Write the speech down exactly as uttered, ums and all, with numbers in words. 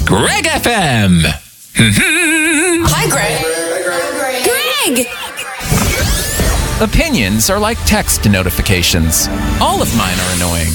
Greg F M. Hi, Greg. Greg! Opinions are like text notifications. All of mine are annoying.